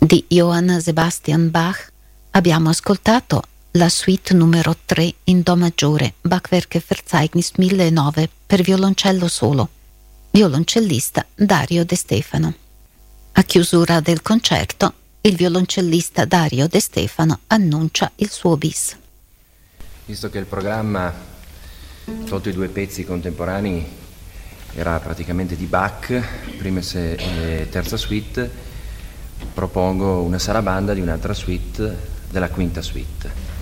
di Johann Sebastian Bach abbiamo ascoltato la suite numero 3 in Do maggiore, Bachwerkverzeichnis 1009 per violoncello solo, violoncellista Dario De Stefano. A chiusura del concerto, il violoncellista Dario De Stefano annuncia il suo bis. Visto che il programma, tolto i due pezzi contemporanei, era praticamente di Bach, prima e terza suite, propongo una sarabanda di un'altra suite, della quinta suite.